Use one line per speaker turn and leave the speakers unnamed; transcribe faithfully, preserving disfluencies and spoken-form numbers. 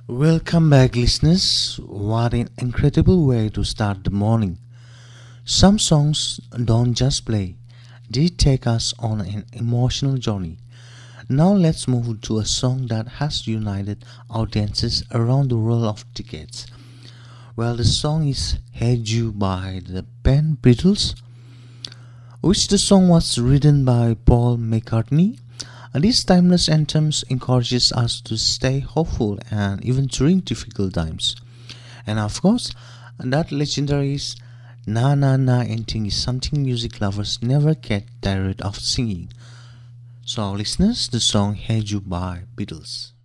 Welcome back, listeners. What an incredible way to start the morning. Some songs don't just play, they take us on an emotional journey. Now, let's move to a song that has united audiences around the world of decades. Well, the song is Hey Jude by the band Beatles, which the song was written by Paul McCartney. And These timeless anthems encourages us to stay hopeful and even during difficult times. And of course, that legendary na na na ending is something music lovers never get tired of singing. So listeners, the song Hey Jude by Beatles.